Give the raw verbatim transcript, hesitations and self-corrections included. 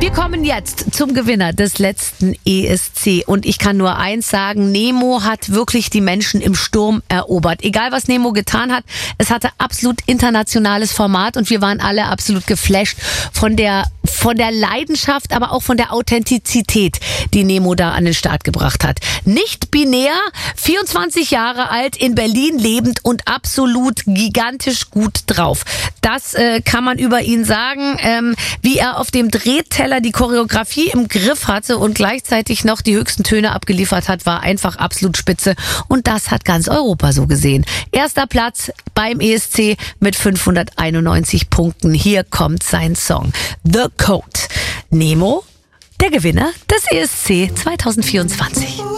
Wir kommen jetzt zum Gewinner des letzten E S C und ich kann nur eins sagen, Nemo hat wirklich die Menschen im Sturm erobert. Egal was Nemo getan hat, es hatte absolut internationales Format und wir waren alle absolut geflasht von der von der Leidenschaft, aber auch von der Authentizität, die Nemo da an den Start gebracht hat. Nicht binär, vierundzwanzig Jahre alt, in Berlin lebend und absolut gigantisch gut drauf. Das äh, kann man über ihn sagen, ähm, wie er auf dem Drehteller die Choreografie im Griff hatte und gleichzeitig noch die höchsten Töne abgeliefert hat, war einfach absolut spitze. Und das hat ganz Europa so gesehen. Erster Platz beim E S C mit fünfhunderteinundneunzig Punkten. Hier kommt sein Song. The Code. Nemo, der Gewinner des E S C zwanzig vierundzwanzig.